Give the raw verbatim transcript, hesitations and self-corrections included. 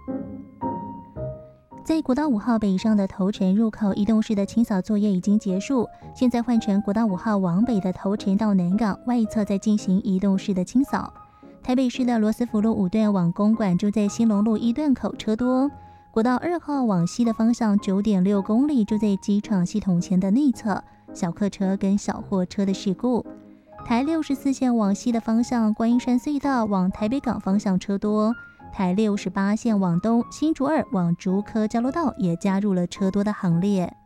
在国道五号北上的头城入口，移动式的清扫作业已经结束，现在换成国道五号往北的头城到南港外侧在进行移动式的清扫。台北市的罗斯福路五段往公馆就在新隆路一段口车多，国道二号往西的方向 九点六公里就在机场系统前的内侧，小客车跟小货车的事故。台六十四线往西的方向，观音山隧道往台北港方向车多。台六十八线往东，新竹二往竹科交流道也加入了车多的行列。